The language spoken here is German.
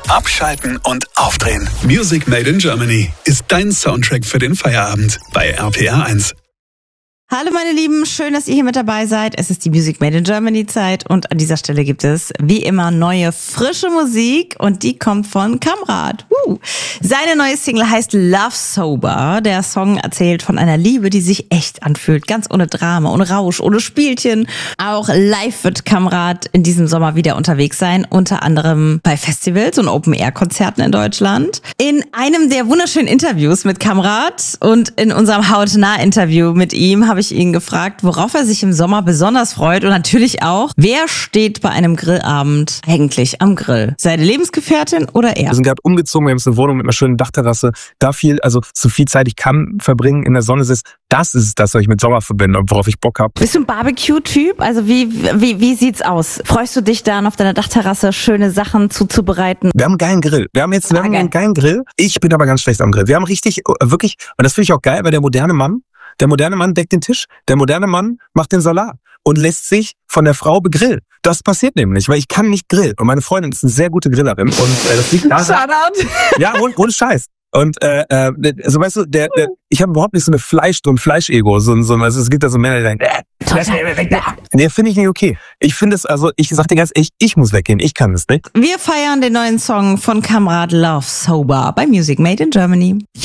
Abschalten und aufdrehen. Music Made in Germany ist dein Soundtrack für den Feierabend bei RPR 1. Hallo meine Lieben, schön, dass ihr hier mit dabei seid. Es ist die Music Made in Germany Zeit und an dieser Stelle gibt es wie immer neue, frische Musik und die kommt von Kamrat. Seine neue Single heißt Love Sober. Der Song erzählt von einer Liebe, die sich echt anfühlt, ganz ohne Drama, ohne Rausch, ohne Spielchen. Auch live wird Kamrat in diesem Sommer wieder unterwegs sein, unter anderem bei Festivals und Open-Air-Konzerten in Deutschland. In einem der wunderschönen Interviews mit Kamrat und in unserem Hautnah-Interview mit ihm habe ich ihn gefragt, worauf er sich im Sommer besonders freut und natürlich auch, wer steht bei einem Grillabend eigentlich am Grill? Seine Lebensgefährtin oder er? Wir sind gerade umgezogen, wir haben jetzt eine Wohnung mit einer schönen Dachterrasse. Da so viel Zeit ich kann verbringen in der Sonne ist das, was ich mit Sommer verbinde und worauf ich Bock habe. Bist du ein Barbecue-Typ? Also wie sieht's aus? Freust du dich dann auf deiner Dachterrasse schöne Sachen zuzubereiten? Wir haben einen geilen Grill. Wir haben einen geilen Grill. Ich bin aber ganz schlecht am Grill. Wir haben wirklich, und das finde ich auch geil, weil der moderne Mann deckt den Tisch, der moderne Mann macht den Salat und lässt sich von der Frau begrillen. Das passiert nämlich, weil ich kann nicht grillen. Und meine Freundin ist eine sehr gute Grillerin. Und das liegt daran. Ja, ohne Scheiß. Und also weißt du, ich habe überhaupt nicht so eine Fleischego. Also es gibt da so Männer, die sagen, nee, finde ich nicht okay. Ich sag dir ganz ehrlich, ich muss weggehen, ich kann es nicht. Wir feiern den neuen Song von Kamrat Love Sober bei Music Made in Germany.